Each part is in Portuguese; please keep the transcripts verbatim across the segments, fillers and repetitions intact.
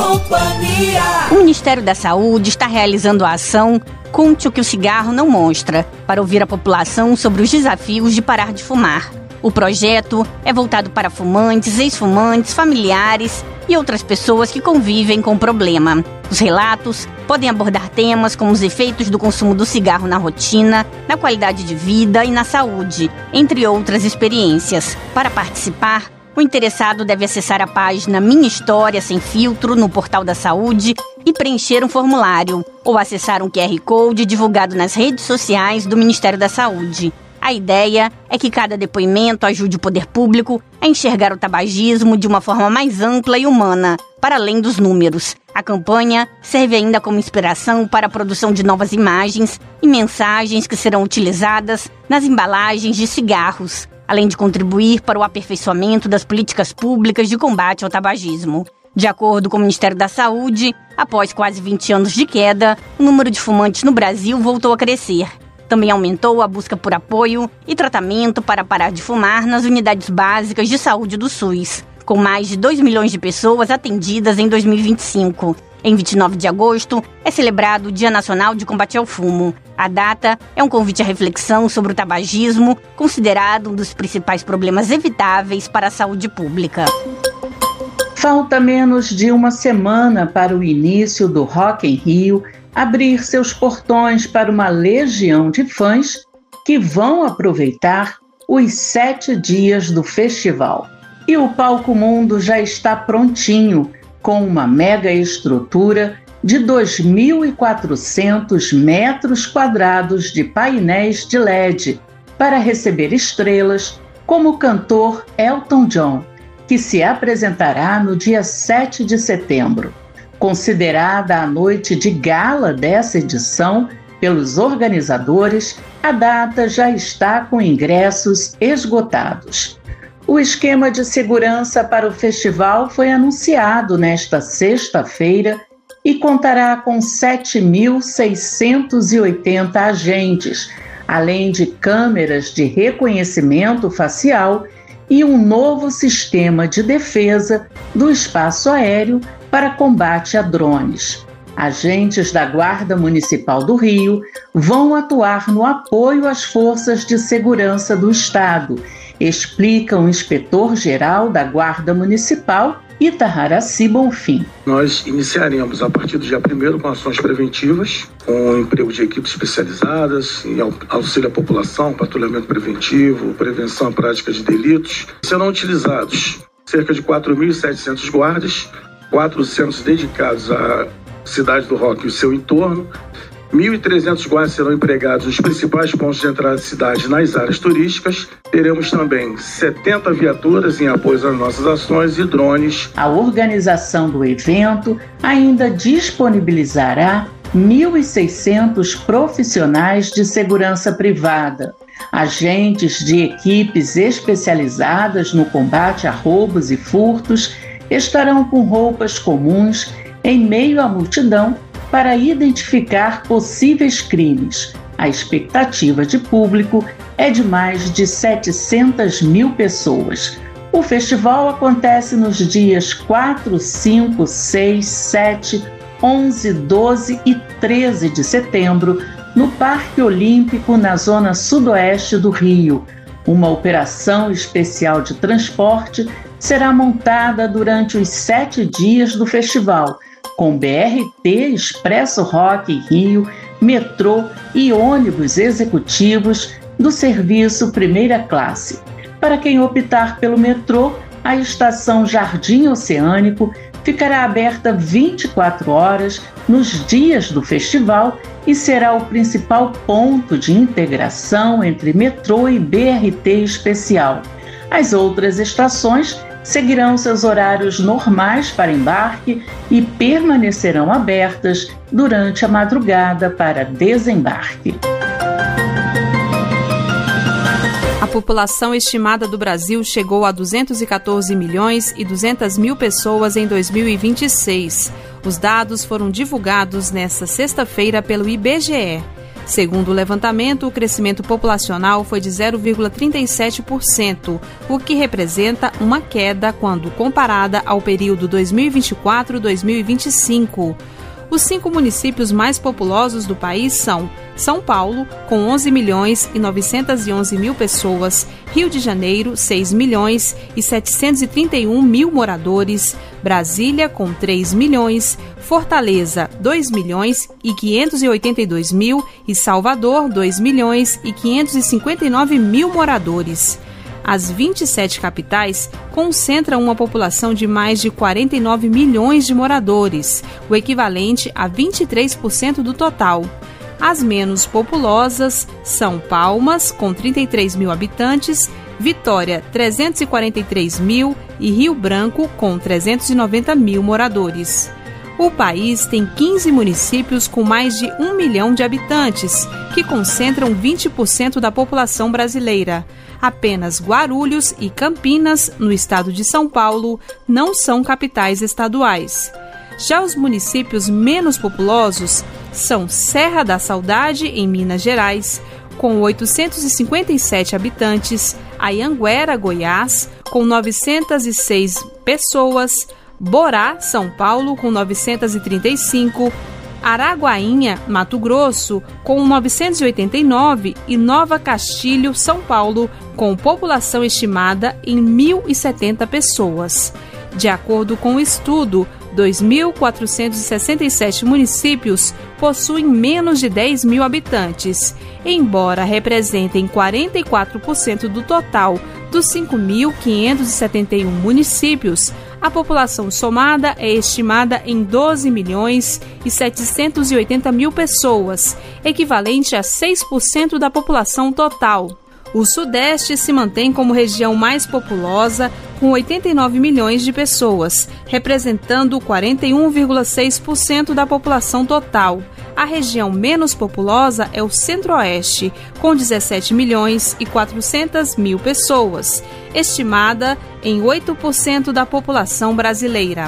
Companhia. O Ministério da Saúde está realizando a ação Conte o que o cigarro não mostra, para ouvir a população sobre os desafios de parar de fumar. O projeto é voltado para fumantes, ex-fumantes, familiares e outras pessoas que convivem com o problema. Os relatos podem abordar temas como os efeitos do consumo do cigarro na rotina, na qualidade de vida e na saúde, entre outras experiências. Para participar, o interessado deve acessar a página Minha História Sem Filtro no Portal da Saúde e preencher um formulário, ou acessar um Q R Code divulgado nas redes sociais do Ministério da Saúde. A ideia é que cada depoimento ajude o poder público a enxergar o tabagismo de uma forma mais ampla e humana, para além dos números. A campanha serve ainda como inspiração para a produção de novas imagens e mensagens que serão utilizadas nas embalagens de cigarros, além de contribuir para o aperfeiçoamento das políticas públicas de combate ao tabagismo. De acordo com o Ministério da Saúde, após quase vinte anos de queda, o número de fumantes no Brasil voltou a crescer. Também aumentou a busca por apoio e tratamento para parar de fumar nas unidades básicas de saúde do SUS, com mais de dois milhões de pessoas atendidas em dois mil e vinte e cinco. Em vinte e nove de agosto, é celebrado o Dia Nacional de Combate ao Fumo. A data é um convite à reflexão sobre o tabagismo, considerado um dos principais problemas evitáveis para a saúde pública. Falta menos de uma semana para o início do Rock in Rio abrir seus portões para uma legião de fãs que vão aproveitar os sete dias do festival. E o Palco Mundo já está prontinho, com uma mega estrutura de dois mil e quatrocentos metros quadrados de painéis de L E D para receber estrelas como o cantor Elton John, que se apresentará no dia sete de setembro. Considerada a noite de gala dessa edição pelos organizadores, a data já está com ingressos esgotados. O esquema de segurança para o festival foi anunciado nesta sexta-feira e contará com sete mil seiscentos e oitenta agentes, além de câmeras de reconhecimento facial e um novo sistema de defesa do espaço aéreo para combate a drones. Agentes da Guarda Municipal do Rio vão atuar no apoio às forças de segurança do Estado, explica o inspetor-geral da Guarda Municipal, Itaharaci Bonfim. Nós iniciaremos a partir do dia primeiro com ações preventivas, com o emprego de equipes especializadas, em auxílio à população, patrulhamento preventivo, prevenção à prática de delitos. Serão utilizados cerca de quatro mil e setecentos guardas, quatrocentos dedicados à cidade do Rock e o seu entorno, mil e trezentos guardas serão empregados nos principais pontos de entrada da cidade nas áreas turísticas. Teremos também setenta viaturas em apoio às nossas ações e drones. A organização do evento ainda disponibilizará mil e seiscentos profissionais de segurança privada, agentes de equipes especializadas no combate a roubos e furtos estarão com roupas comuns em meio à multidão para identificar possíveis crimes. A expectativa de público é de mais de setecentas mil pessoas. O festival acontece nos dias quatro, cinco, seis, sete, onze, doze e treze de setembro, no Parque Olímpico, na zona sudoeste do Rio. Uma operação especial de transporte será montada durante os sete dias do festival, com B R T, Expresso Rock Rio, metrô e ônibus executivos do serviço primeira classe. Para quem optar pelo metrô, a estação Jardim Oceânico ficará aberta vinte e quatro horas nos dias do festival e será o principal ponto de integração entre metrô e B R T especial. As outras estações seguirão seus horários normais para embarque e permanecerão abertas durante a madrugada para desembarque. A população estimada do Brasil chegou a duzentos e quatorze milhões e duzentas mil pessoas em dois mil e vinte e seis. Os dados foram divulgados nesta sexta-feira pelo I B G E. Segundo o levantamento, o crescimento populacional foi de zero vírgula trinta e sete por cento, o que representa uma queda quando comparada ao período dois mil e vinte e quatro a dois mil e vinte e cinco. Os cinco municípios mais populosos do país são São Paulo, com onze milhões e novecentos e onze mil pessoas, Rio de Janeiro, seis milhões e setecentos e trinta e um mil moradores, Brasília, com três milhões, Fortaleza, dois milhões e quinhentos e oitenta e dois mil e Salvador, dois milhões e quinhentos e cinquenta e nove mil moradores. As vinte e sete capitais concentram uma população de mais de quarenta e nove milhões de moradores, o equivalente a vinte e três por cento do total. As menos populosas são Palmas, com trinta e três mil habitantes, Vitória, trezentos e quarenta e três mil e Rio Branco, com trezentos e noventa mil moradores. O país tem quinze municípios com mais de um milhão de habitantes, que concentram vinte por cento da população brasileira. Apenas Guarulhos e Campinas, no estado de São Paulo, não são capitais estaduais. Já os municípios menos populosos são Serra da Saudade, em Minas Gerais, com oitocentos e cinquenta e sete habitantes, Anhanguera, Goiás, com novecentos e seis pessoas, Borá, São Paulo, com novecentos e trinta e cinco, Araguainha, Mato Grosso, com novecentos e oitenta e nove e Nova Castilho, São Paulo, com população estimada em mil e setenta pessoas. De acordo com o estudo, dois mil quatrocentos e sessenta e sete municípios possuem menos de dez mil habitantes, embora representem quarenta e quatro por cento do total dos cinco mil quinhentos e setenta e um municípios. A população somada é estimada em doze milhões e setecentos e oitenta mil pessoas, equivalente a seis por cento da população total. O Sudeste se mantém como região mais populosa, com oitenta e nove milhões de pessoas, representando quarenta e um vírgula seis por cento da população total. A região menos populosa é o Centro-Oeste, com dezessete milhões e quatrocentas mil pessoas, estimada em oito por cento da população brasileira.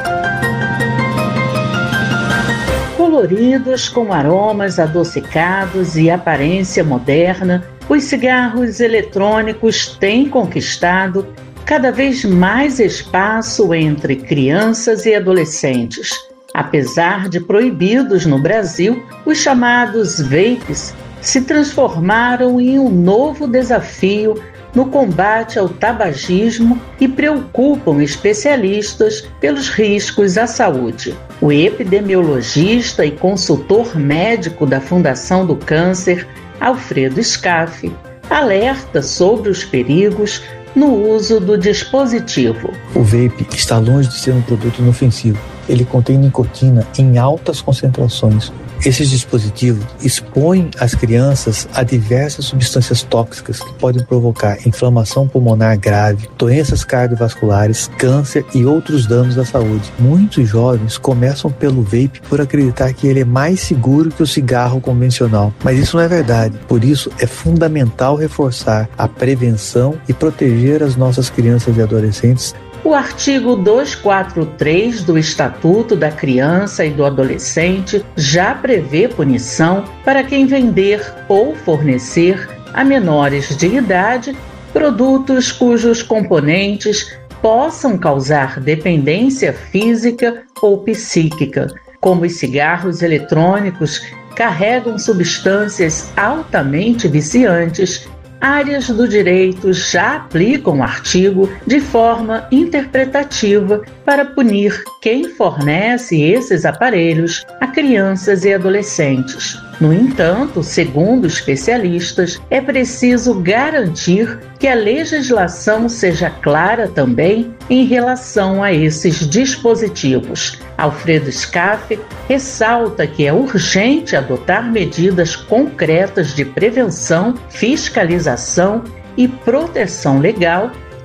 Coloridos, com aromas adocicados e aparência moderna, os cigarros eletrônicos têm conquistado cada vez mais espaço entre crianças e adolescentes. Apesar de proibidos no Brasil, os chamados vapes se transformaram em um novo desafio no combate ao tabagismo e preocupam especialistas pelos riscos à saúde. O epidemiologista e consultor médico da Fundação do Câncer, Alfredo Scaff, alerta sobre os perigos no uso do dispositivo. O vape está longe de ser um produto inofensivo. Ele contém nicotina em altas concentrações. Esses dispositivos expõem as crianças a diversas substâncias tóxicas que podem provocar inflamação pulmonar grave, doenças cardiovasculares, câncer e outros danos à saúde. Muitos jovens começam pelo vape por acreditar que ele é mais seguro que o cigarro convencional, mas isso não é verdade. Por isso, é fundamental reforçar a prevenção e proteger as nossas crianças e adolescentes. O artigo duzentos e quarenta e três do Estatuto da Criança e do Adolescente já prevê punição para quem vender ou fornecer a menores de idade produtos cujos componentes possam causar dependência física ou psíquica, como os cigarros eletrônicos carregam substâncias altamente viciantes. Áreas do direito já aplicam o artigo de forma interpretativa para punir quem fornece esses aparelhos a crianças e adolescentes. No entanto, segundo especialistas, é preciso garantir que a legislação seja clara também em relação a esses dispositivos. Alfredo Scaff ressalta que é urgente adotar medidas concretas de prevenção, fiscalização e proteção legal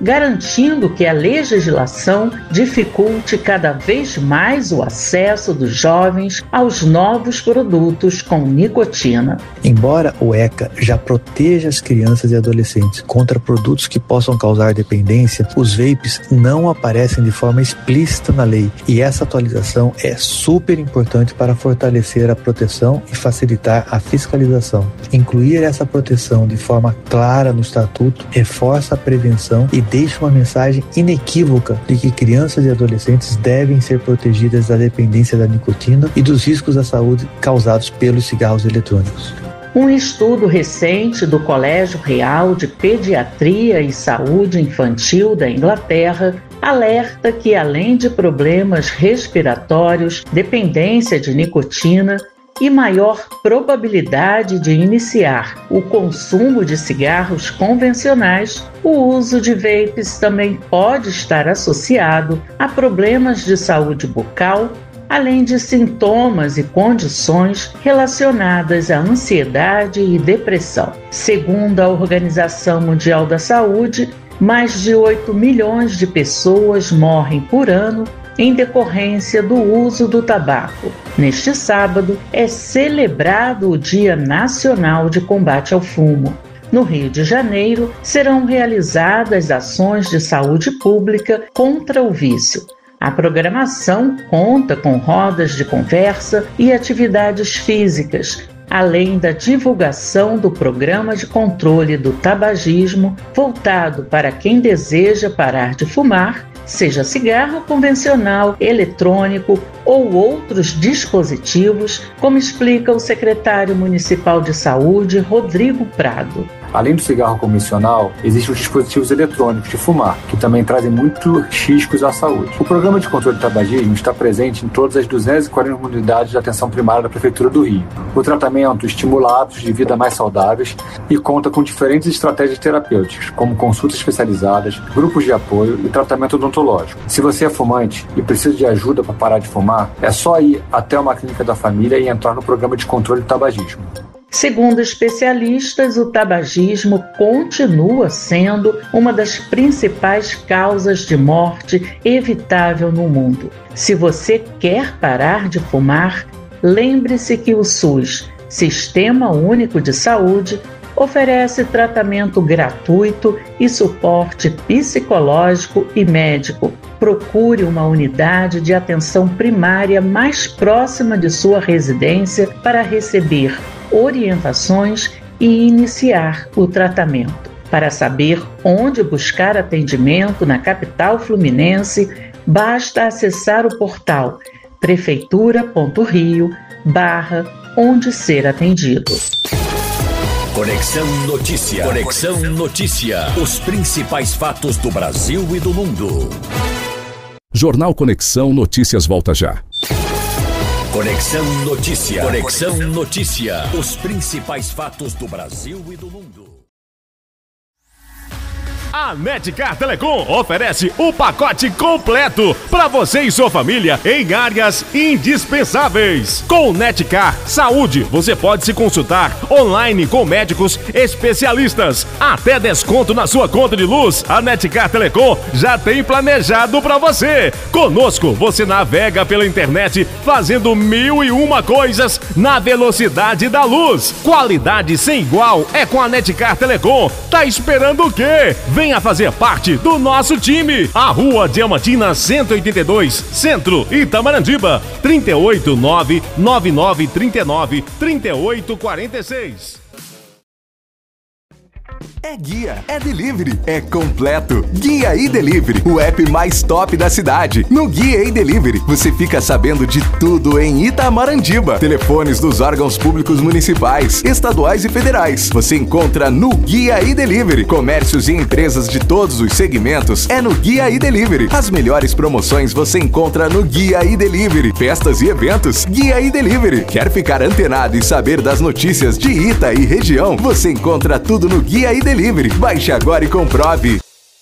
garantindo que a legislação dificulte cada vez mais o acesso dos jovens aos novos produtos com nicotina. Embora o ECA já proteja as crianças e adolescentes contra produtos que possam causar dependência, os vapes não aparecem de forma explícita na lei, e essa atualização é super importante para fortalecer a proteção e facilitar a fiscalização. Incluir essa proteção de forma clara no estatuto reforça a prevenção e deixa uma mensagem inequívoca de que crianças e adolescentes devem ser protegidas da dependência da nicotina e dos riscos à saúde causados pelos cigarros eletrônicos. Um estudo recente do Colégio Real de Pediatria e Saúde Infantil da Inglaterra alerta que, além de problemas respiratórios, dependência de nicotina e maior probabilidade de iniciar o consumo de cigarros convencionais, o uso de vapes também pode estar associado a problemas de saúde bucal, além de sintomas e condições relacionadas à ansiedade e depressão. Segundo a Organização Mundial da Saúde, mais de oito milhões de pessoas morrem por ano em decorrência do uso do tabaco. Neste sábado, é celebrado o Dia Nacional de Combate ao Fumo. No Rio de Janeiro, serão realizadas ações de saúde pública contra o vício. A programação conta com rodas de conversa e atividades físicas, além da divulgação do programa de controle do tabagismo voltado para quem deseja parar de fumar, seja cigarro convencional, eletrônico ou outros dispositivos, como explica o secretário municipal de saúde, Rodrigo Prado. Além do cigarro convencional, existem os dispositivos eletrônicos de fumar, que também trazem muitos riscos à saúde. O programa de controle do tabagismo está presente em todas as duzentas e quarenta unidades de atenção primária da Prefeitura do Rio. O tratamento estimula hábitos de vida mais saudáveis e conta com diferentes estratégias terapêuticas, como consultas especializadas, grupos de apoio e tratamento odontológico. Se você é fumante e precisa de ajuda para parar de fumar, é só ir até uma clínica da família e entrar no programa de controle do tabagismo. Segundo especialistas, o tabagismo continua sendo uma das principais causas de morte evitável no mundo. Se você quer parar de fumar, lembre-se que o SUS, Sistema Único de Saúde, oferece tratamento gratuito e suporte psicológico e médico. Procure uma unidade de atenção primária mais próxima de sua residência para receber orientações e iniciar o tratamento. Para saber onde buscar atendimento na capital fluminense, basta acessar o portal prefeitura.rio barra onde ser atendido. Conexão Notícia. Conexão Notícia. Os principais fatos do Brasil e do mundo. Jornal Conexão Notícias volta já. Conexão Notícia. Conexão Notícia. Os principais fatos do Brasil e do mundo. A Netcar Telecom oferece o pacote completo para você e sua família em áreas indispensáveis. Com Netcar Saúde, você pode se consultar online com médicos especialistas. Até desconto na sua conta de luz, a Netcar Telecom já tem planejado para você. Conosco, você navega pela internet fazendo mil e uma coisas na velocidade da luz. Qualidade sem igual é com a Netcar Telecom. Tá esperando o quê? Venha fazer parte do nosso time. A Rua Diamantina cento e oitenta e dois, Centro, Itamarandiba, trinta e oito, nove nove nove, trinta e nove, trinta e oito, quarenta e seis. É guia, é delivery, é completo. Guia e Delivery, o app mais top da cidade. No Guia e Delivery, você fica sabendo de tudo em Itamarandiba. Telefones dos órgãos públicos municipais, estaduais e federais. Você encontra no Guia e Delivery. Comércios e empresas de todos os segmentos é no Guia e Delivery. As melhores promoções você encontra no Guia e Delivery. Festas e eventos, Guia e Delivery. Quer ficar antenado e saber das notícias de Ita e região? Você encontra tudo no Guia e Delivery. Delivery. Baixe agora e comprove.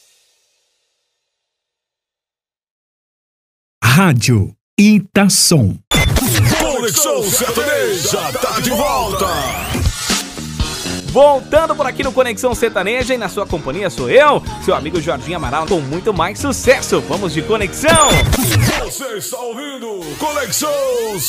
Rádio Itasom. Conexão Sertaneja tá de volta. voltando por aqui no Conexão Sertaneja e na sua companhia sou eu, seu amigo Jorginho Amaral, com muito mais sucesso. Vamos de Conexão! Você está ouvindo Conexão